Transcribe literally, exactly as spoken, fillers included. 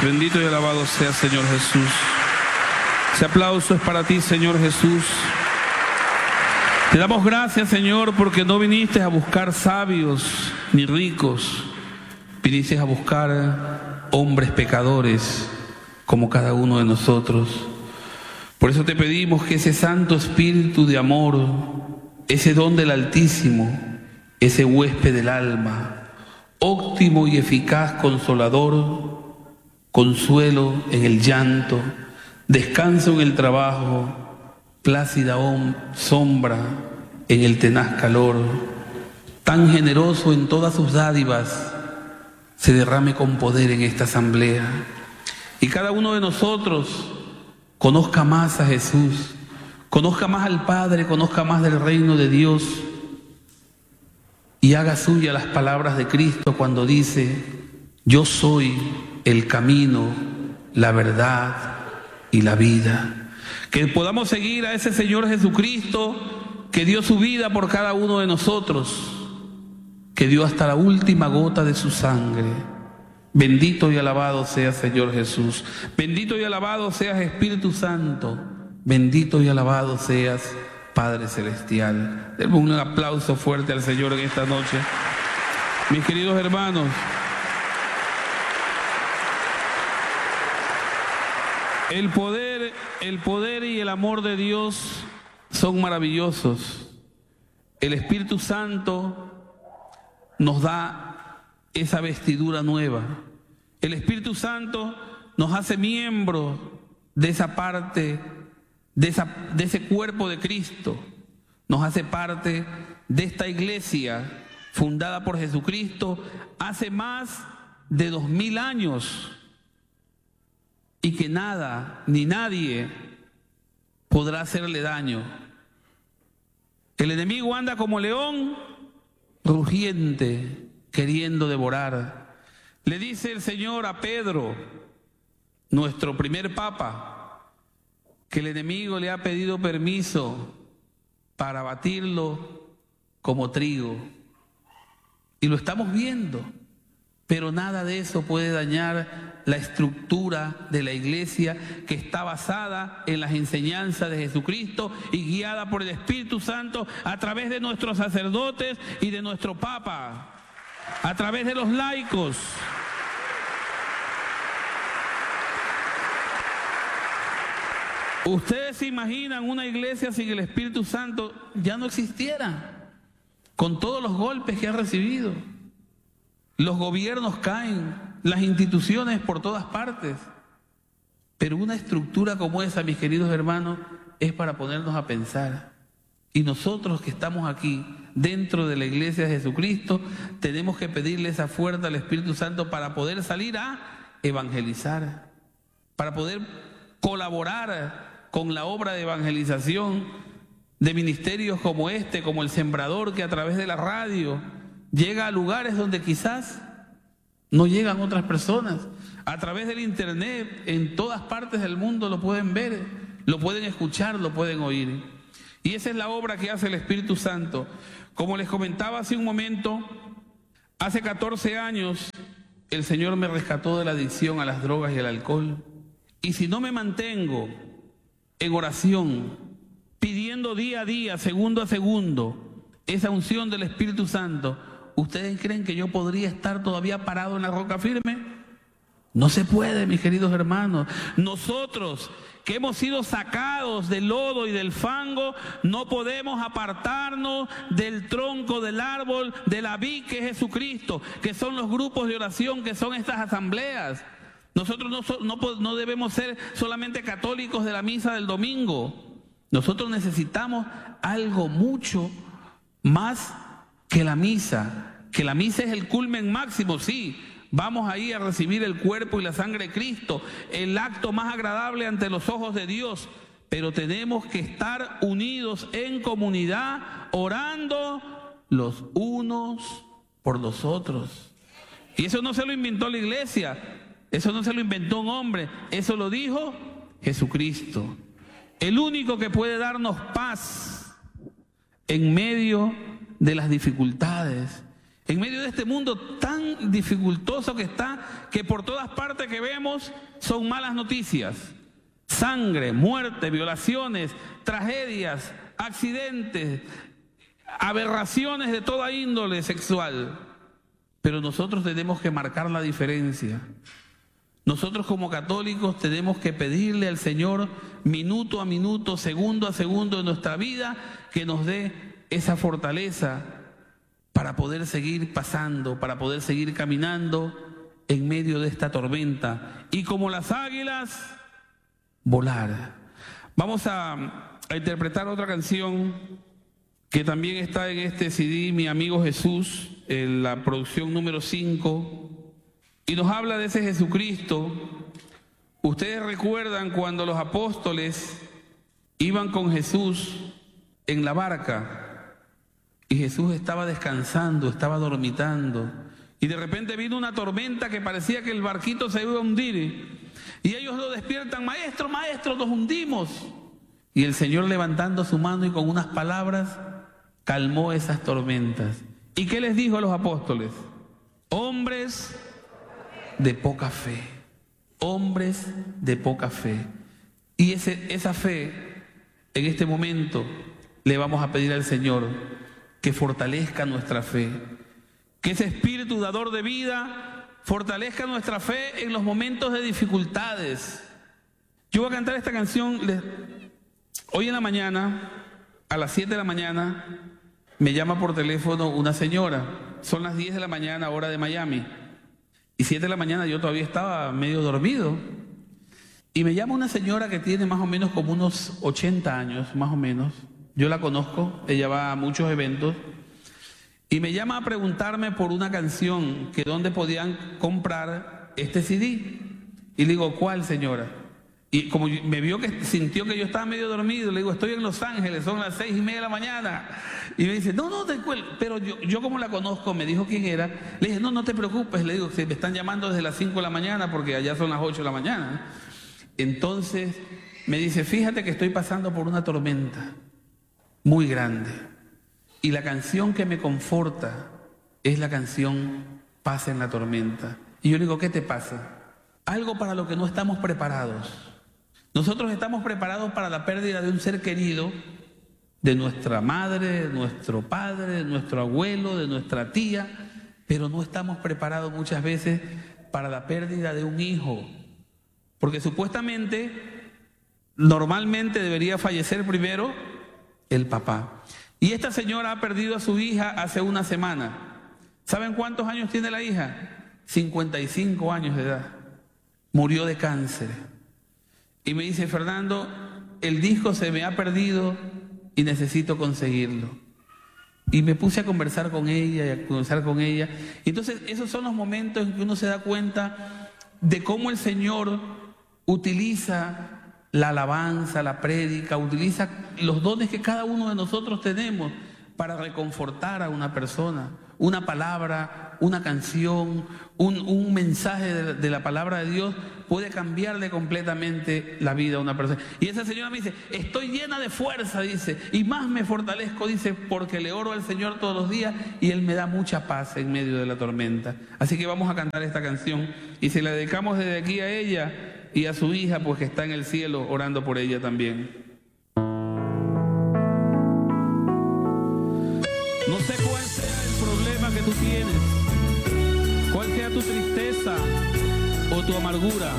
Bendito y alabado sea, Señor Jesús. Ese aplauso es para ti, Señor Jesús. Te damos gracias, Señor, porque no viniste a buscar sabios ni ricos. Viniste a buscar hombres pecadores como cada uno de nosotros. Por eso te pedimos que ese Santo Espíritu de amor, ese don del Altísimo, ese huésped del alma, óptimo y eficaz consolador, consuelo en el llanto, descanso en el trabajo, plácida sombra en el tenaz calor, tan generoso en todas sus dádivas, se derrame con poder en esta asamblea. Y cada uno de nosotros conozca más a Jesús, conozca más al Padre, conozca más del reino de Dios y haga suya las palabras de Cristo cuando dice: yo soy el camino, la verdad y la vida. Que podamos seguir a ese Señor Jesucristo que dio su vida por cada uno de nosotros, que dio hasta la última gota de su sangre. Bendito y alabado seas, Señor Jesús. Bendito y alabado seas, Espíritu Santo. Bendito y alabado seas, Padre Celestial. Denle un aplauso fuerte al Señor en esta noche. Mis queridos hermanos, el poder, el poder y el amor de Dios son maravillosos. El Espíritu Santo nos da esa vestidura nueva. El Espíritu Santo nos hace miembros de esa parte, de, esa, de ese cuerpo de Cristo. Nos hace parte de esta iglesia fundada por Jesucristo hace más de dos mil años y que nada ni nadie podrá hacerle daño. El enemigo anda como león rugiente, queriendo devorar. Le dice el Señor a Pedro, nuestro primer papa, que el enemigo le ha pedido permiso para batirlo como trigo. Y lo estamos viendo, pero nada de eso puede dañar la estructura de la iglesia, que está basada en las enseñanzas de Jesucristo y guiada por el Espíritu Santo a través de nuestros sacerdotes y de nuestro papa, a través de los laicos. Ustedes se imaginan una iglesia sin el Espíritu Santo, ya no existiera, con todos los golpes que ha recibido. Los gobiernos caen, las instituciones por todas partes. Pero una estructura como esa, mis queridos hermanos, es para ponernos a pensar. Y nosotros que estamos aquí, dentro de la iglesia de Jesucristo, tenemos que pedirle esa fuerza al Espíritu Santo para poder salir a evangelizar, para poder colaborar con la obra de evangelización de ministerios como este, como El Sembrador, que a través de la radio llega a lugares donde quizás no llegan otras personas. A través del internet, en todas partes del mundo lo pueden ver, lo pueden escuchar, lo pueden oír. Y esa es la obra que hace el Espíritu Santo. Como les comentaba hace un momento, hace catorce años el Señor me rescató de la adicción a las drogas y al alcohol. Y si no me mantengo en oración, pidiendo día a día, segundo a segundo, esa unción del Espíritu Santo, ¿ustedes creen que yo podría estar todavía parado en la roca firme? No se puede, mis queridos hermanos. Nosotros que hemos sido sacados del lodo y del fango, no podemos apartarnos del tronco del árbol de la vid que es Jesucristo, que son los grupos de oración, que son estas asambleas. Nosotros no, no, no debemos ser solamente católicos de la misa del domingo. Nosotros necesitamos algo mucho más que la misa, que la misa es el culmen máximo, sí. Vamos ahí a recibir el cuerpo y la sangre de Cristo, el acto más agradable ante los ojos de Dios, pero tenemos que estar unidos en comunidad, orando los unos por los otros. Y eso no se lo inventó la iglesia, eso no se lo inventó un hombre, eso lo dijo Jesucristo. El único que puede darnos paz en medio de las dificultades, En medio de este mundo tan dificultoso que está, que por todas partes que vemos son malas noticias. Sangre, muerte, violaciones, tragedias, accidentes, aberraciones de toda índole sexual. Pero nosotros tenemos que marcar la diferencia. Nosotros como católicos tenemos que pedirle al Señor minuto a minuto, segundo a segundo de nuestra vida, que nos dé esa fortaleza para poder seguir pasando, para poder seguir caminando en medio de esta tormenta. Y como las águilas, volar. Vamos a, a interpretar otra canción que también está en este C D, Mi Amigo Jesús, en la producción número cinco. Y nos habla de ese Jesucristo. Ustedes recuerdan cuando los apóstoles iban con Jesús en la barca y Jesús estaba descansando, estaba dormitando, y de repente vino una tormenta que parecía que el barquito se iba a hundir, y ellos lo despiertan: maestro, maestro, nos hundimos. Y el Señor, levantando su mano y con unas palabras, calmó esas tormentas. ¿Y qué les dijo a los apóstoles? Hombres de poca fe, hombres de poca fe. Y ese, esa fe, en este momento, le vamos a pedir al Señor que fortalezca nuestra fe, que ese espíritu dador de vida fortalezca nuestra fe en los momentos de dificultades. Yo voy a cantar esta canción. Hoy en la mañana, a las siete de la mañana, me llama por teléfono una señora. Son las diez de la mañana, hora de Miami. Y siete de la mañana yo todavía estaba medio dormido. Y me llama una señora que tiene más o menos como unos ochenta años, más o menos. Yo la conozco, ella va a muchos eventos. Y me llama a preguntarme por una canción, que dónde podían comprar este C D. Y le digo: ¿cuál, señora? Y como me vio que sintió que yo estaba medio dormido, le digo: estoy en Los Ángeles, son las seis y media de la mañana. Y me dice: no, no te cuelgues. Pero yo, yo como la conozco, me dijo quién era. Le dije: no, no te preocupes. Le digo: si me están llamando desde las cinco de la mañana, porque allá son las ocho de la mañana. Entonces me dice: fíjate que estoy pasando por una tormenta muy grande. Y la canción que me conforta es la canción Paz en la tormenta. Y yo le digo: ¿qué te pasa? Algo para lo que no estamos preparados. Nosotros estamos preparados para la pérdida de un ser querido, de nuestra madre, de nuestro padre, de nuestro abuelo, de nuestra tía, pero no estamos preparados muchas veces para la pérdida de un hijo, porque supuestamente, normalmente debería fallecer primero el papá. Y esta señora ha perdido a su hija hace una semana. ¿Saben cuántos años tiene la hija? cincuenta y cinco años de edad. Murió de cáncer. Y me dice: Fernando, el disco se me ha perdido y necesito conseguirlo. Y me puse a conversar con ella y a conversar con ella. Y entonces esos son los momentos en que uno se da cuenta de cómo el Señor utiliza la alabanza, la prédica, utiliza los dones que cada uno de nosotros tenemos para reconfortar a una persona. Una palabra, una canción, un, un mensaje de, de la palabra de Dios puede cambiarle completamente la vida a una persona. Y esa señora me dice: estoy llena de fuerza, dice, y más me fortalezco, dice, porque le oro al Señor todos los días y Él me da mucha paz en medio de la tormenta. Así que vamos a cantar esta canción y se la dedicamos desde aquí a ella y a su hija, pues que está en el cielo, orando por ella también. No sé cuál sea el problema que tú tienes, cuál sea tu tristeza o tu amargura,